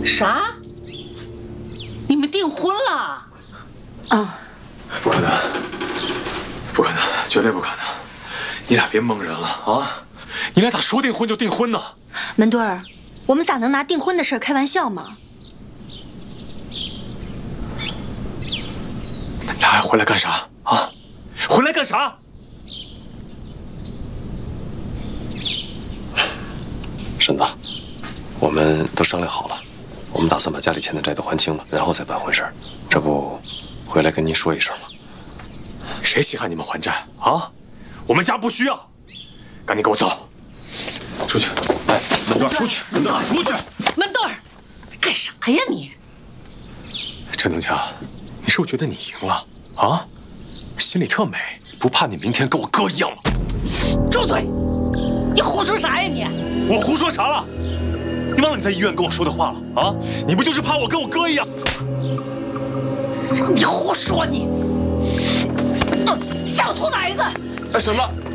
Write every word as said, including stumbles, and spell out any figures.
啥？你们订婚了？ 啊！ 不可能，不可能，绝对不可能！你俩别蒙人了啊！你俩咋说订婚就订婚呢？ 门墩儿，我们咋能拿订婚的事儿开玩笑嘛？ 那你俩还回来干啥啊？回来干啥？ 婶子，我们都商量好了，我们打算把家里欠的债都还清了，然后再办婚事。这不，回来跟您说一声吗？ 谁稀罕你们还债啊？我们家不需要，赶紧给我走，出去！哎，门墩，出去！门墩，出去！ 门墩儿，干啥呀你？ 陈东强，你是不是觉得你赢了啊？心里特美，不怕你明天跟我哥一样吗？ 住嘴！你胡说啥呀你？ 我胡说啥了？你忘了你在医院跟我说的话了啊？你不就是怕我跟我哥一样？ 你胡说你！嗯，小兔崽子！ 哎，婶子。